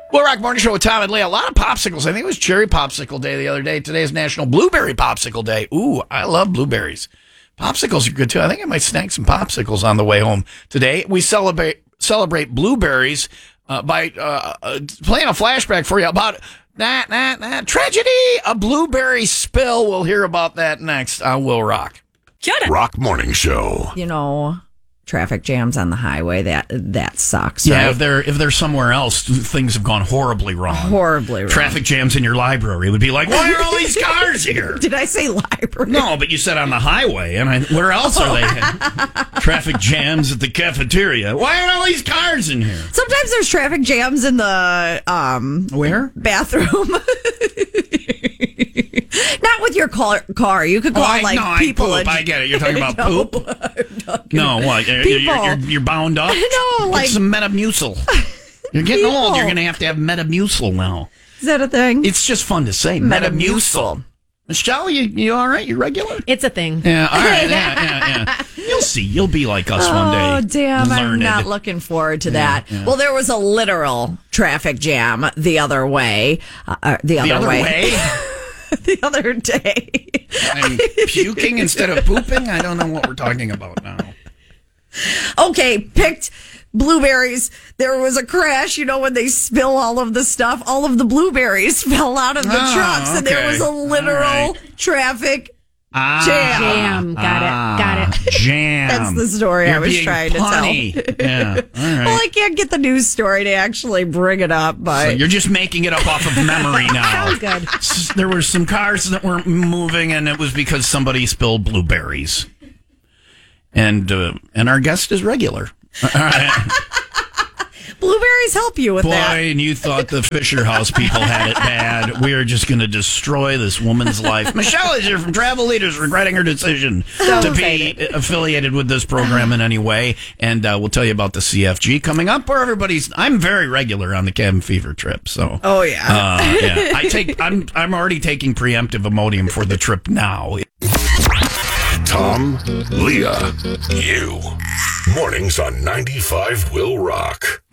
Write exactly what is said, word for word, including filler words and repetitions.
Well, Rock Morning Show with Tom and Leah. A lot of popsicles. I think it was Cherry Popsicle Day the other day. Today is National Blueberry Popsicle Day. Ooh, I love blueberries. Popsicles are good, too. I think I might snack some popsicles on the way home today. We celebrate celebrate blueberries uh, by uh, uh, playing a flashback for you about that, that, that tragedy, a blueberry spill. We'll hear about that next on Will Rock. Shut up. Rock Morning Show. You know, traffic jams on the highway, that that sucks, Yeah, right? if they're if they're somewhere else, things have gone horribly wrong. Horribly wrong. Traffic jams in your library would be like, why are all these cars here? Did I say library? No, but you said on the highway, and I, where else are they? Traffic jams at the cafeteria. Why are all these cars in here? Sometimes there's traffic jams in the um Where? bathroom. Not with your car. car. You could call Oh, I, like no, people. I poop. and- I get it. You're talking about No, poop? I'm talking No, what? You're, People. you're, you're, you're bound up? No, like- Get some Metamucil. You're getting People. old. You're going to have to have Metamucil now. Is that a thing? It's just fun to say. Metamucil. Michelle, you, you all right? You regular? It's a thing. Yeah, all right. Yeah, yeah, yeah. You'll see. You'll be like us one day. Oh, damn. I'm Learned. not looking forward to Yeah, that. yeah. Well, there was a literal traffic jam the other way. Uh, uh, the, other The other way. way? the other day. I'm puking instead of pooping? I don't know what we're talking about now. Okay, picked blueberries. There was a crash, you know, when they spill all of the stuff, all of the blueberries fell out of the Oh, trucks, and there okay. was a literal All traffic Ah, jam. Jam. Got ah, it. Got it. Jam. That's the story You're I was being trying punny. to tell. Yeah. All right. Well, I can't get the news story to actually bring it up, but So you're just making it up off of memory now. Sounds good. S- There were some cars that weren't moving, and it was because somebody spilled blueberries. And uh, and our guest is regular. All right. blueberries help you with Boy, that. and you thought the Fisher House people had it bad. We are just going to destroy this woman's life. Michelle is here from Travel Leaders, regretting her decision So to be affiliated with this program in any way. And uh, we'll tell you about the C F G coming up, where everybody's. I'm very regular on the Cabin Fever trip, so. Oh, yeah. Uh, yeah. I take. I'm. I'm already taking preemptive Imodium for the trip now. Tom, Leah, you. Mornings on ninety-five Will Rock.